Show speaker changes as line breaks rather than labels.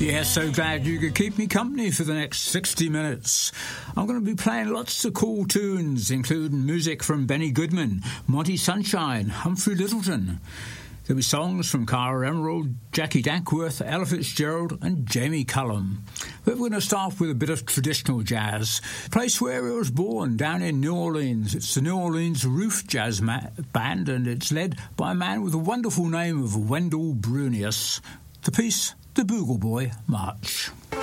Yes, so glad you could keep me company for the next 60 minutes. I'm going to be playing lots of cool tunes, including music from Benny Goodman, Monty Sunshine, Humphrey Littleton. There'll be songs from Cara Emerald, Jackie Dankworth, Ella Fitzgerald and Jamie Cullum. But we're going to start with a bit of traditional jazz. The place where it was born, down in New Orleans. It's the New Orleans Roof Jazz Band, and it's led by a man with the wonderful name of Wendell Brunius. The piece, The Bugle Boy March.